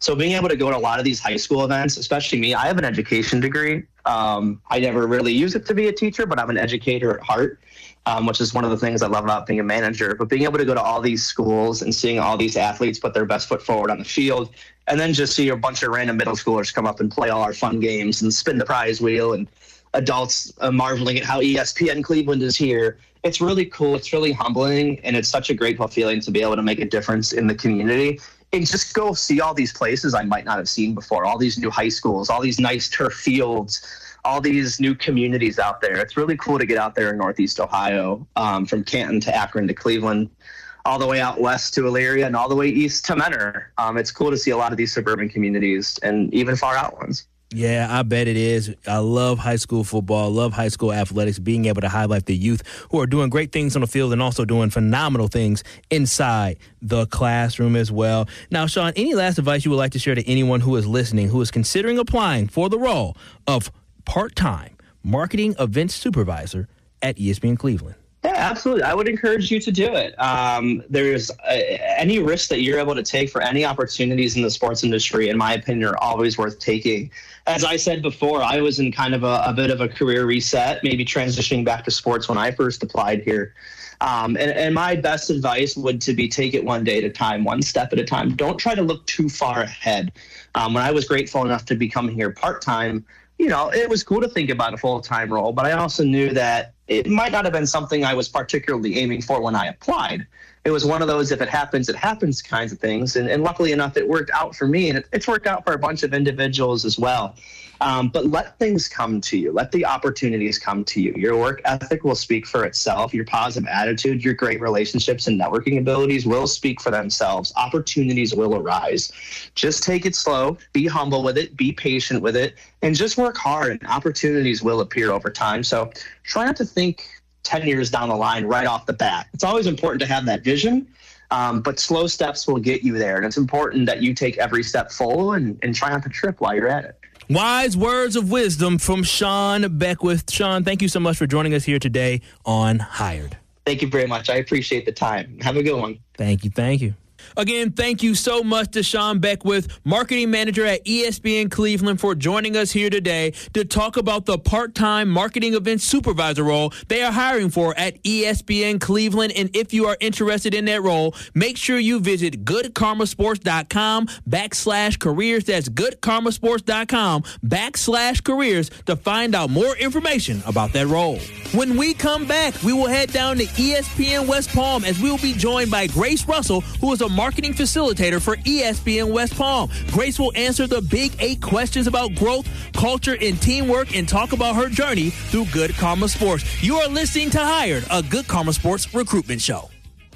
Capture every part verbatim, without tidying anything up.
So being able to go to a lot of these high school events, especially me, I have an education degree. Um, I never really use it to be a teacher, but I'm an educator at heart, um, which is one of the things I love about being a manager. But being able to go to all these schools and seeing all these athletes put their best foot forward on the field, and then just see a bunch of random middle schoolers come up and play all our fun games and spin the prize wheel, and adults uh, marveling at how E S P N Cleveland is here. It's really cool. It's really humbling. And it's such a grateful feeling to be able to make a difference in the community and just go see all these places I might not have seen before, all these new high schools, all these nice turf fields, all these new communities out there. It's really cool to get out there in Northeast Ohio, um, from Canton to Akron to Cleveland, all the way out west to Elyria and all the way east to Mentor. Um, it's cool to see a lot of these suburban communities and even far out ones. Yeah, I bet it is. I love high school football, love high school athletics, being able to highlight the youth who are doing great things on the field and also doing phenomenal things inside the classroom as well. Now, Sean, any last advice you would like to share to anyone who is listening, who is considering applying for the role of part-time marketing events supervisor at E S P N Cleveland? Yeah, absolutely. I would encourage you to do it. Um, there's uh, any risk that you're able to take for any opportunities in the sports industry, in my opinion, are always worth taking. As I said before, I was in kind of a, a bit of a career reset, maybe transitioning back to sports when I first applied here. Um, and, and my best advice would to be take it one day at a time, one step at a time. Don't try to look too far ahead. Um, when I was grateful enough to become here part-time, you know, it was cool to think about a full-time role, but I also knew that it might not have been something I was particularly aiming for when I applied. It was one of those, if it happens, it happens kinds of things. And, and luckily enough, it worked out for me, and it, it's worked out for a bunch of individuals as well. Um, but let things come to you. Let the opportunities come to you. Your work ethic will speak for itself. Your positive attitude, your great relationships and networking abilities will speak for themselves. Opportunities will arise. Just take it slow. Be humble with it. Be patient with it. And just work hard, and opportunities will appear over time. So try not to think ten years down the line right off the bat. It's always important to have that vision. Um, but slow steps will get you there. And it's important that you take every step full and, and try not to trip while you're at it. Wise words of wisdom from Sean Beckwith. Sean, thank you so much for joining us here today on Hired. Thank you very much. I appreciate the time. Have a good one. Thank you. Thank you. Again, thank you so much to Sean Beckwith, marketing manager at E S P N Cleveland, for joining us here today to talk about the part-time marketing event supervisor role they are hiring for at E S P N Cleveland. And if you are interested in that role, make sure you visit goodkarmasports.com backslash careers. That's goodkarmasports.com backslash careers to find out more information about that role. When we come back, we will head down to E S P N West Palm as we will be joined by Grace Russell, who is a marketing facilitator for E S P N West Palm. Grace will answer the big eight questions about growth, culture, and teamwork, and talk about her journey through Good Karma Sports. You are listening to Hired, a Good Karma Sports recruitment show.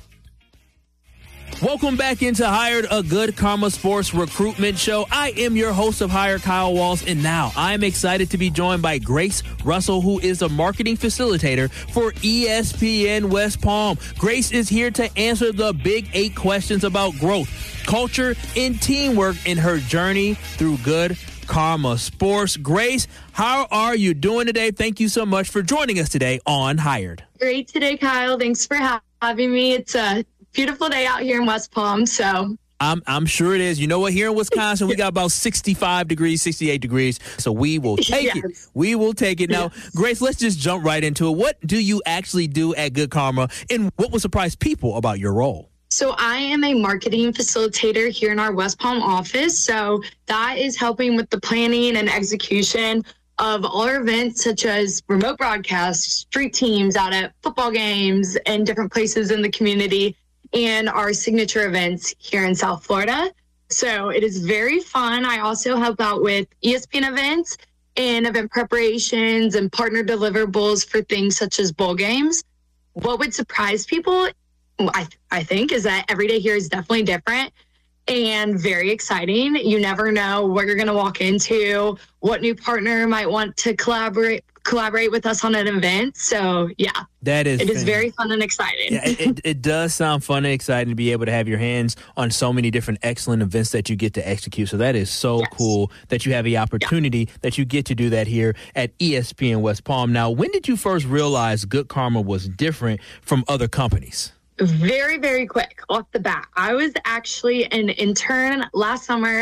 Welcome back into Hired, a Good Karma Sports recruitment show. I am your host of Hired, Kyle Walls, and now I'm excited to be joined by Grace Russell, who is a marketing facilitator for E S P N West Palm. Grace is here to answer the big eight questions about growth, culture, and teamwork in her journey through Good Karma Sports. Grace, how are you doing today? Thank you so much for joining us today on Hired. Great today, Kyle. Thanks for ha- having me. It's a beautiful day out here in West Palm, so I'm I'm sure it is. You know what? Here in Wisconsin, we got about sixty-five degrees, sixty-eight degrees. So we will take yes. it. We will take it. Now, yes. Grace, let's just jump right into it. What do you actually do at Good Karma, and what will surprise people about your role? So I am a marketing facilitator here in our West Palm office. So that is helping with the planning and execution of all our events, such as remote broadcasts, street teams out at football games, and different places in the community, and our signature events here in South Florida. So it is very fun. I also help out with E S P N events and event preparations and partner deliverables for things such as bowl games. What would surprise people, I, I think, is that every day here is definitely different and very exciting. You never know what you're going to walk into, what new partner might want to collaborate collaborate with us on an event. So yeah, that is it is very fun and exciting. Yeah, it, it, it does sound fun and exciting to be able to have your hands on so many different excellent events that you get to execute. So that is so yes. cool that you have the opportunity yeah. that you get to do that here at E S P N West Palm. Now, when did you first realize Good Karma was different from other companies? Very, very quick off the bat. I was actually an intern last summer